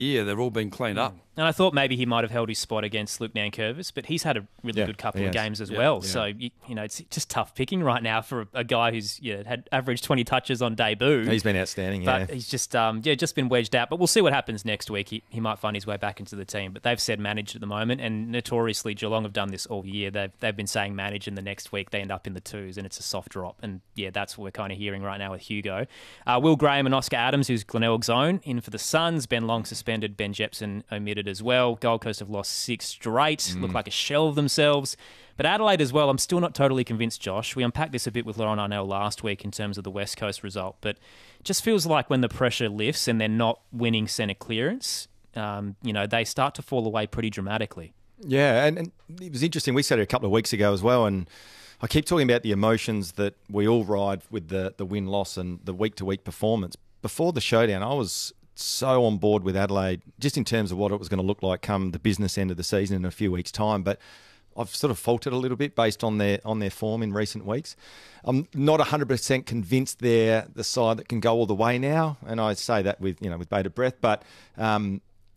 Yeah, they've all been cleaned up. And I thought maybe he might have held his spot against Luke Nankervis, but he's had a really good couple of games as well. Yeah. So, you know, it's just tough picking right now for a guy who's had averaged 20 touches on debut. He's been outstanding, but he's just just been wedged out. But we'll see what happens next week. He might find his way back into the team. But they've said manage at the moment, and notoriously Geelong have done this all year. They've been saying manage, and the next week they end up in the twos, and it's a soft drop. And, that's what we're kind of hearing right now with Hugo. Will Graham and Oscar Adams, who's Glenelg's own, in for the Suns. Ben Long suspended, Ben Jepson omitted as well. Gold Coast have lost 6 straight, look like a shell of themselves. But Adelaide as well, I'm still not totally convinced, Josh. We unpacked this a bit with Lauren Arnell last week in terms of the West Coast result, but it just feels like when the pressure lifts and they're not winning centre clearance, they start to fall away pretty dramatically. Yeah, and it was interesting. We said it a couple of weeks ago as well, and I keep talking about the emotions that we all ride with the win-loss and the week-to-week performance. Before the showdown, I was so on board with Adelaide, just in terms of what it was going to look like come the business end of the season in a few weeks' time. But I've sort of faltered a little bit based on their form in recent weeks. I'm not 100% convinced they're the side that can go all the way now, and I say that with bated breath. But they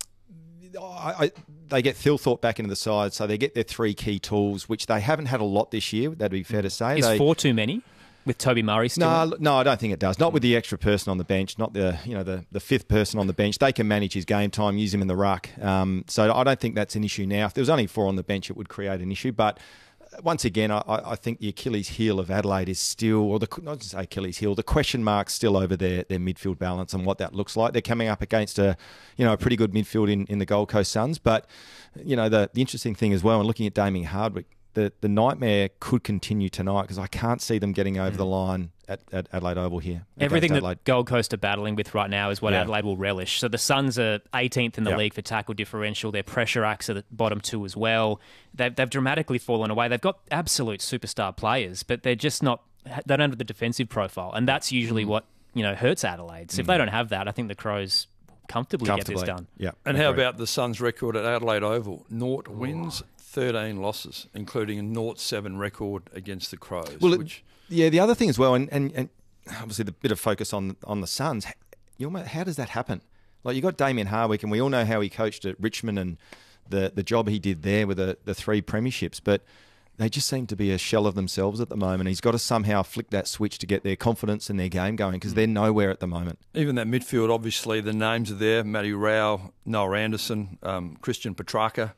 get Thilthorpe back into the side, so they get their 3 key tools, which they haven't had a lot this year. That'd be fair to say. Is 4 too many? With Toby Murray still? No, I don't think it does. Not with the extra person on the bench, not the 5th person on the bench. They can manage his game time, use him in the ruck. So I don't think that's an issue now. If there was only 4 on the bench, it would create an issue. But once again, I think the Achilles heel of Adelaide is still, not to say Achilles heel, the question mark's still over their midfield balance and what that looks like. They're coming up against a pretty good midfield in the Gold Coast Suns. But, the interesting thing as well, and looking at Damien Hardwick, the nightmare could continue tonight because I can't see them getting over the line at Adelaide Oval here. Everything that Gold Coast are battling with right now is what Adelaide will relish. So the Suns are 18th in the league for tackle differential. Their pressure acts are the bottom 2 as well. They've dramatically fallen away. They've got absolute superstar players, but they're just not. They don't have the defensive profile, and that's usually what hurts Adelaide. So if they don't have that, I think the Crows comfortably get this done. Yeah. And how about the Suns' record at Adelaide Oval? 0 wins. 13 losses, including a 0-7 record against the Crows. Well, the other thing as well, and obviously the bit of focus on the Suns, how does that happen? Like, you got Damien Hardwick, and we all know how he coached at Richmond and the job he did there with the 3 premierships, but they just seem to be a shell of themselves at the moment. He's got to somehow flick that switch to get their confidence in their game going because they're nowhere at the moment. Even that midfield, obviously, the names are there. Matty Rao, Noah Anderson, Christian Petrarca.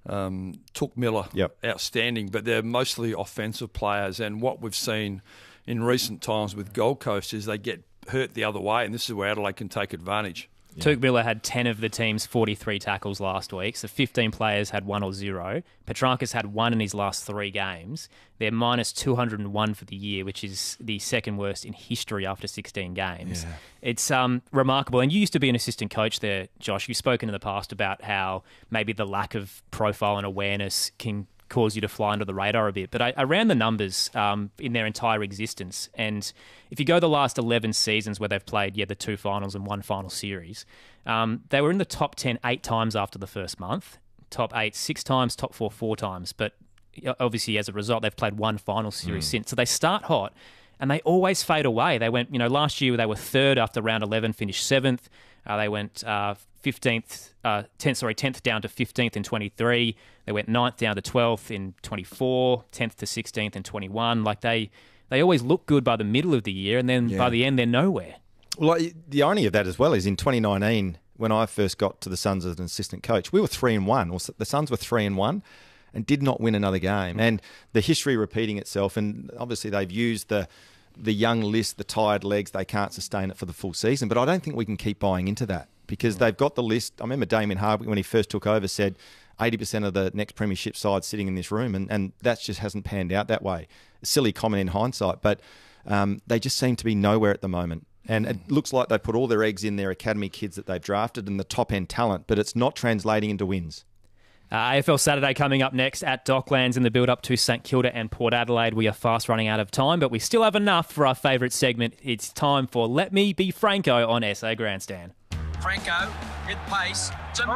Took Miller, outstanding, but they're mostly offensive players. And what we've seen in recent times with Gold Coast is they get hurt the other way, and this is where Adelaide can take advantage. Yeah. Touk Miller had 10 of the team's 43 tackles last week, so 15 players had 1 or 0. Petrarca's had 1 in his last 3 games. They're minus 201 for the year, which is the second worst in history after 16 games. Yeah. It's remarkable. And you used to be an assistant coach there, Josh. You've spoken in the past about how maybe the lack of profile and awareness can cause you to fly under the radar a bit. But I ran the numbers in their entire existence. And if you go the last 11 seasons where they've played, the 2 finals and 1 final series, they were in the top 10 8 times after the first month, top 8 6 times, top 4 4 times. But obviously, as a result, they've played 1 final series since. So they start hot and they always fade away. They went, last year they were 3rd after round 11, finished 7th. They went 10th down to 15th in 23. They went 9th down to 12th in 24, 10th to 16th in 21. Like they always look good by the middle of the year, and then by the end they're nowhere. Well, the irony of that as well is in 2019, when I first got to the Suns as an assistant coach, we were 3-1. Or the Suns were 3-1 and did not win another game. And the history repeating itself, and obviously they've used the young list, the tired legs, they can't sustain it for the full season. But I don't think we can keep buying into that because they've got the list. I remember Damien Hardwick, when he first took over, said 80% of the next premiership side sitting in this room, and that just hasn't panned out that way. A silly comment in hindsight, but they just seem to be nowhere at the moment. And it looks like they put all their eggs in their academy kids that they've drafted and the top-end talent, but it's not translating into wins. AFL Saturday coming up next at Docklands in the build-up to St Kilda and Port Adelaide. We are fast running out of time, but we still have enough for our favourite segment. It's time for Let Me Be Franco on SA Grandstand. Franco, with pace. And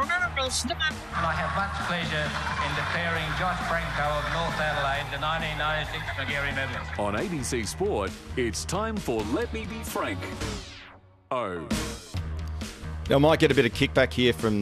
I have much pleasure in declaring Josh Franco of North Adelaide the 1996 Magarey medalist. On ABC Sport, it's time for Let Me Be Frank. I might get a bit of kickback here from